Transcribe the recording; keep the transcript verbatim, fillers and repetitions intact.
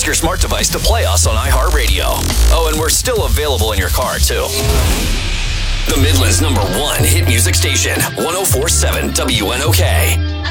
Ask your smart device to play us on iHeartRadio. Oh, and we're still available in your car, too. The Midland's number one hit music station, one oh four point seven W N O K.